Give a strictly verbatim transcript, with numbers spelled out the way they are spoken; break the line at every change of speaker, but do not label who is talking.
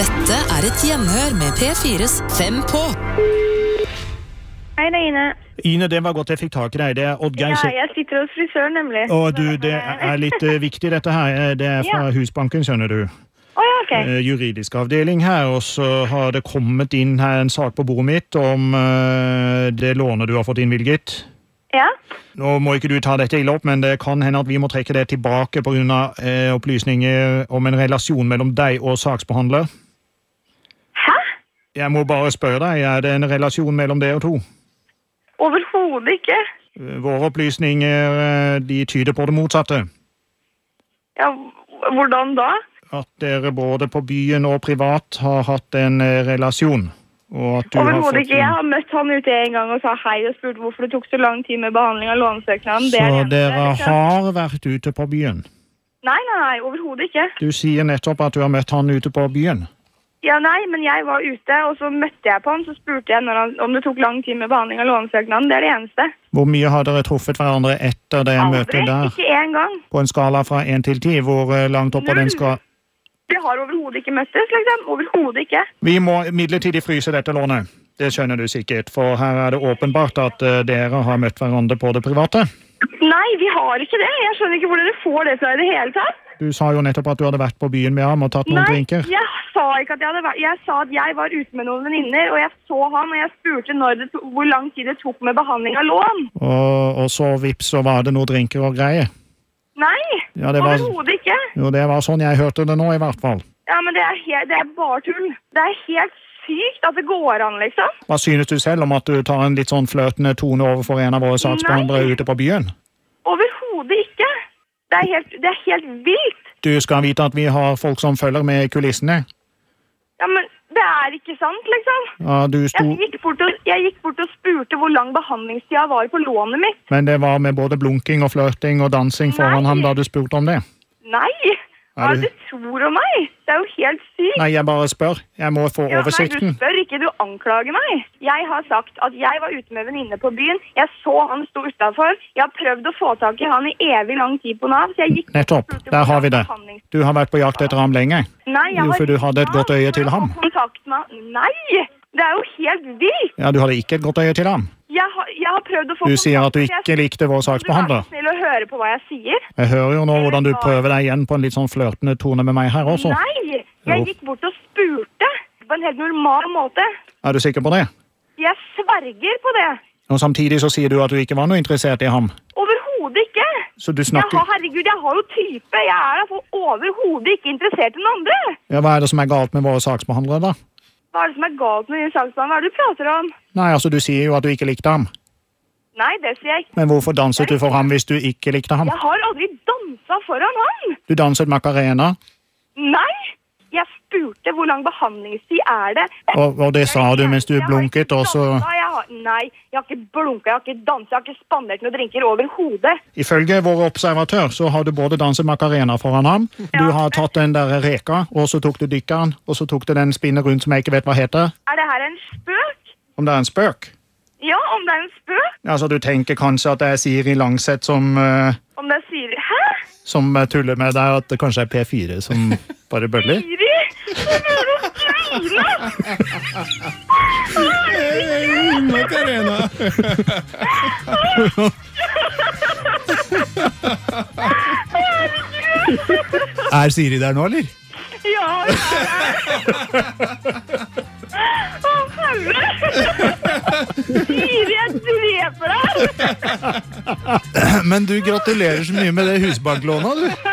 Dette er et hjemhør med P fires Fem på.
Hei, det er Ine.
Ine, det var godt jeg fikk tak i deg. Det er Oddgeir.
Ja, jeg sitter hos frisøren nemlig.
Å, du, det er litt uh, viktig dette her. Det er fra
Ja.
Husbanken, skjønner du.
Å ja, ok.
Uh, juridisk avdeling her, og så har det kommet inn her en sak på bordet mitt om uh, det lånet du har fått innvilget.
Ja?
Nå må ikke du ta dette ille opp, men det kan hende at vi må trekke det tilbake på grunn av uh, opplysninger om en relasjon mellom deg og saksbehandler.
Hæ?
Jeg må bare spørre deg, er det en relasjon mellom dere to?
Overhodet ikke.
Uh, våre opplysninger, uh, de tyder på det motsatte.
Ja, hvordan da?
At dere både på byen og privat har hatt en uh, relasjon. Og at du har
Overhodet
fått
ikke. Jeg har møtt han ute en gang og sa hei og spurt hvorfor det tok så lang tid med behandling av lånesøknaden. Det er
Så
det eneste,
dere
liksom.
har vært ute på byen?
Nei, nei, nei, overhodet ikke.
Du sier nettopp at du har møtt han ute på byen.
Ja, nei, men jeg var ute, og så møtte jeg på han, så spurte jeg når han, om det tok lang tid med behandling av lånesøknaden. Det er det eneste.
Hvor mye har dere truffet hverandre etter det
Aldri,
møtet der?
ikke en gang.
På en skala fra en til ti, hvor uh, langt opp på den
Null.
skala?
Vi har overhodet ikke møttes, liksom. Overhodet ikke.
Vi må midlertidig fryse dette lånet. Det skjønner du sikkert, for her er det åpenbart at uh, dere har møtt hverandre på det private.
Nei, vi har ikke det. Jeg skjønner ikke hvor dere får det fra i det hele tatt.
Du sa jo nettopp at du hadde vært på byen med ham og tatt noen
Nei,
drinker.
jeg sa ikke at jeg hadde vært. Jeg sa at jeg var ute med noen venninner, og jeg så han, og jeg spurte når det to hvor lang tid det tok med behandling av lån.
Og, og så vips, så var det noe drinker og greier.
Nei,
Ja, det var,
overhodet ikke.
jo, det var sånn jeg hørte det nå i hvert fall.
Ja, men det er, he det er bare tull. Det er helt sykt at det går an, liksom.
Hva synes du selv om at du tar en litt sånn fløtende tone overfor en av våre saksbehandlere
Nei.
ute på byen?
Overhodet ikke. Det er helt, det er helt vilt.
Du skal vite at vi har folk som følger med i kulissene.
Ja, men det er ikke sant, liksom.
Ja, du sto,
Jeg gikk bort og, jeg gikk bort og spurte hvor lang behandlingstida var på lånet mitt.
men det var med både blunking og flørting og dansing foran
Nei.
ham da du spurte om det.
Nei,
Er
hva
du-
du tror om meg? Det er jo helt sykt.
Nei, jeg bare spør. Jeg må få
Ja, nei,
oversikten.
du spør ikke, du anklager meg. Jeg har sagt at jeg var ute med venninne på byen. Jeg så han stå utenfor. Jeg har prøvd å få tak i han i evig lang tid på Nav. Så jeg gikk
Nettopp,
og spurte
der har vi
hvordan
det.
behandlings-
Du har vært på jakt etter ham lenge.
Nei, jeg
Jo,
har
for du hadde et
ikke
godt øye til ham.
kontakt med han. Nei, det er jo helt vilt.
Ja, du hadde ikke et godt øye til ham.
Jeg har, jeg har prøvd å få
Du sier at du
kontakt,
ikke likte vår
så jeg-
saksbehandler.
Du er så snill å høre på hva jeg sier.
Jeg hører jo nå hvordan du prøver deg igjen på en litt sånn flørtende tone med meg her også.
Nei, jeg
Jo.
gikk bort og spurte på en helt normal måte.
Er du sikker på det?
Jeg sverger på det.
Og samtidig så sier du at du ikke var noe interessert i ham.
Overhodet ikke.
Så du
Jeg
snakker...
har, herregud, jeg har jo type. Jeg er da for overhodet ikke interessert i den andre.
Ja, hva er det som er galt med våre saksbehandlere da?
Hva er det som er galt med din saksbehandler? Hva er det du prater om?
Nei, altså du sier jo at du ikke likte ham.
Nei, det sier jeg ikke.
Men hvorfor danset du for ham hvis du ikke likte ham?
Jeg har aldri danset foran han.
Du danset Macarena,
Nei, jeg spurte hvor lang behandlingstid er det.
og, og det sa du mens du
Jeg har
blunket,
ikke
og så...
danset, jeg har, nei, jeg har ikke blunket, jeg har ikke danset, jeg har ikke spandert noen drinker overhodet.
Ifølge vår observatør så har du både danset Macarena foran ham, du har tatt den der reka, og så tok du dykkeren, og så tok du den spinnet rundt som jeg ikke vet hva heter.
Er det her en spøk?
Om det er en spøk?
Ja, om det er en spøk?
Altså, du tenker kanskje at det er Siri Langseth som, uh,
Om det sier, hæ?
som tuller med deg, at det kanskje er P fire som bare bøller?
Siri? Hva er det du sier?
Macarena. Er Siri der nå, eller?
Ja, ja, ja. Å, helvete! Siri, jeg dreper deg!
Men du gratulerer så mye med det husbanklånet, du.